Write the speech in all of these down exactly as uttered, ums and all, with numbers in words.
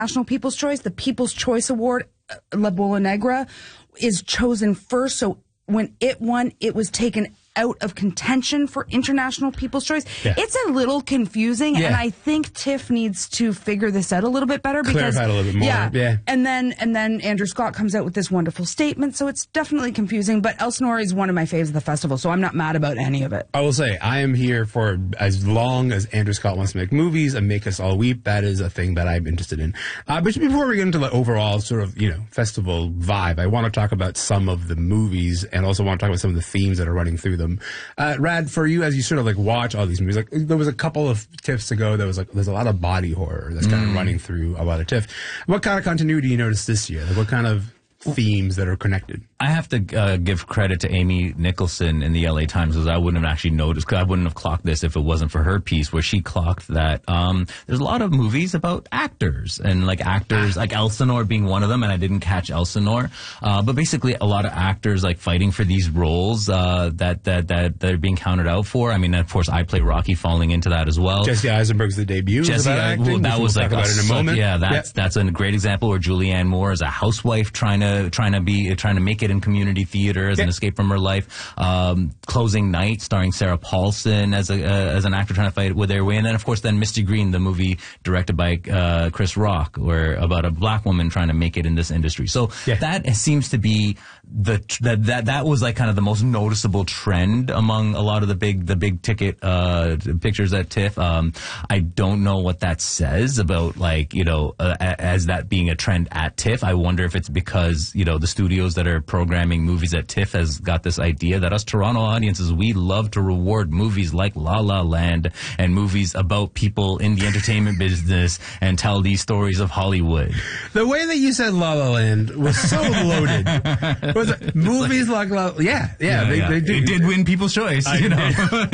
National People's Choice. The People's Choice Award, uh, La Bola Negra, is chosen first. So when it won, it was taken out of contention for International People's Choice. Yeah. It's a little confusing, yeah. and I think TIFF needs to figure this out a little bit better. Because, clarify it a little bit more. Yeah, yeah. And then and then Andrew Scott comes out with this wonderful statement, so it's definitely confusing. But Elsinore is one of my faves of the festival, so I'm not mad about any of it. I will say, I am here for as long as Andrew Scott wants to make movies and make us all weep. That is a thing that I'm interested in. Uh, but before we get into the overall sort of, you know, festival vibe, I want to talk about some of the movies and also want to talk about some of the themes that are running through them. Uh, Rad, for you, as you sort of like watch all these movies, like there was a couple of TIFFs ago that was like, there's a lot of body horror that's kind mm. of running through a lot of TIFF. What kind of continuity do you notice this year? Like what kind of themes that are connected? I have to uh, give credit to Amy Nicholson in the L A Times, because I wouldn't have actually noticed, because I wouldn't have clocked this if it wasn't for her piece, where she clocked that um, there's a lot of movies about actors, and like actors, like Elsinore being one of them, and I didn't catch Elsinore, uh, but basically a lot of actors like fighting for these roles uh, that, that, that they're being counted out for. I mean, of course, I play Rocky falling into that as well. Jesse Eisenberg's the debut. Jesse, I, well, that was like about a, it in a moment. Yeah, that's yeah. that's a great example where Julianne Moore is a housewife trying to trying to be trying to make it in community theater as yeah. an escape from her life. Um, Closing Night, starring Sarah Paulson as a uh, as an actor trying to fight with their way, and then of course then Misty Green, the movie directed by uh, Chris Rock, where about a black woman trying to make it in this industry. So yeah. that seems to be the that that that was like kind of the most noticeable trend among a lot of the big the big ticket uh, pictures at TIFF. Um, I don't know what that says about like you know uh, as that being a trend at TIFF. I wonder if it's because you know the studios that are programming movies at TIFF has got this idea that us Toronto audiences, we love to reward movies like La La Land and movies about people in the entertainment business and tell these stories of Hollywood. The way that you said La La Land was so loaded. Was it movies like, like La Yeah, yeah. yeah, they, yeah. they did. It did win People's Choice, I you know.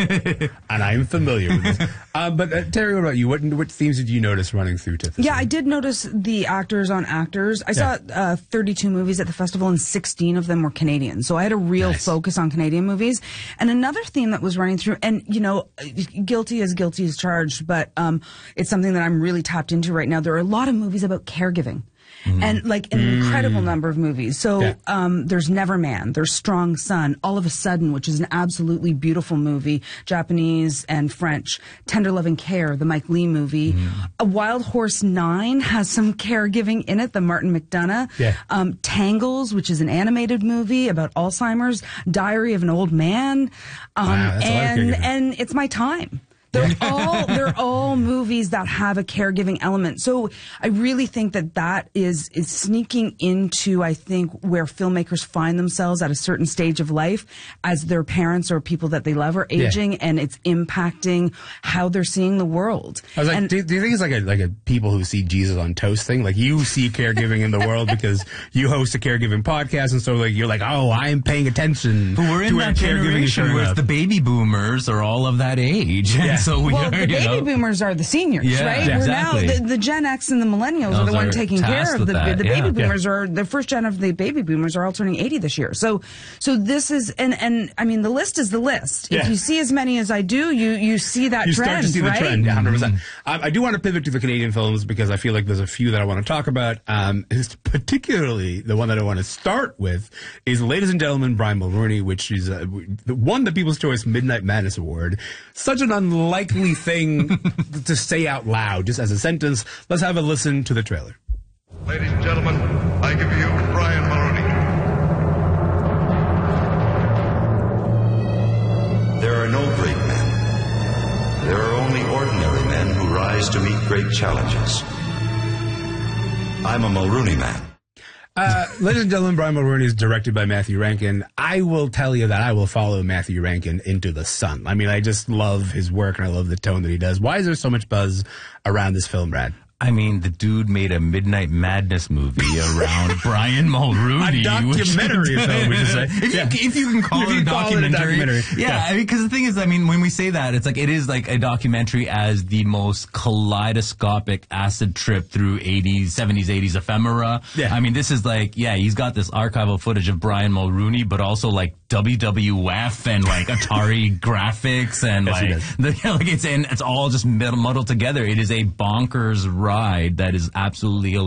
And I'm familiar with this. Uh, but uh, Terry, what about you? What, what themes did you notice running through TIFF? Yeah, I did notice the actors on actors. I yeah. saw uh, thirty-two movies at the festival, and sixteen of them were Canadian. So I had a real nice. focus on Canadian movies. And another theme that was running through, and, you know, guilty as guilty as charged, but um, it's something that I'm really tapped into right now. There are a lot of movies about caregiving. Mm. And like an mm. incredible number of movies. So yeah. um, there's Neverman, there's Strong Son, All of a Sudden, which is an absolutely beautiful movie, Japanese and French. Tender Loving Care, the Mike Lee movie. Mm. A Wild Horse Nine has some caregiving in it, the Martin McDonagh. Yeah. Um, Tangles, which is an animated movie about Alzheimer's. Diary of an Old Man. Um, wow, and and It's My Time. They're all they're all movies that have a caregiving element. So I really think that that is is sneaking into, I think, where filmmakers find themselves at a certain stage of life as their parents or people that they love are aging, yeah. and it's impacting how they're seeing the world. I was like, and, do, do you think it's like a like a people who see Jesus on toast thing? Like you see caregiving in the world because you host a caregiving podcast, and so like you're like, oh, I am paying attention. But we're in to that generation where the baby boomers are all of that age. Yeah. So we well, are, the baby know. boomers are the seniors, yeah, right? Yeah, We're exactly. now the, the Gen X and the millennials Those are the one are taking care of the, that. the yeah. baby boomers. Yeah. Are the first gen of the baby boomers are all turning eighty this year. So, so this is and and I mean the list is the list. Yeah. If you see as many as I do, you you see that you trend, start to see right? the trend, yeah, one hundred percent. Um, I do want to pivot to the Canadian films because I feel like there's a few that I want to talk about. Um, particularly the one that I want to start with is, ladies and gentlemen, Brian Mulroney, which is uh, won the People's Choice Midnight Madness Award. Such an unlikely thing to say out loud, just as a sentence. Let's have a listen to the trailer. Ladies and gentlemen, I give you Brian Mulroney. There are no great men. There are only ordinary men who rise to meet great challenges. I'm a Mulroney man. Uh, ladies and gentlemen, Brian Mulroney is directed by Matthew Rankin. I will tell you that I will follow Matthew Rankin into the sun. I mean, I just love his work and I love the tone that he does. Why is there so much buzz around this film, Brad? I mean, the dude made a Midnight Madness movie around Brian Mulroney. A documentary film, would you say? If, yeah. you, if you can call, if it, you a call it a documentary. Yeah, yeah. I mean, because the thing is, I mean, when we say that, it's like, it is like a documentary as the most kaleidoscopic acid trip through eighties, seventies, eighties ephemera. Yeah. I mean, this is like, yeah, he's got this archival footage of Brian Mulroney, but also like W W F and like Atari graphics and Yes, like, the, like it's and it's all just muddled together. It is a bonkers ride that is absolutely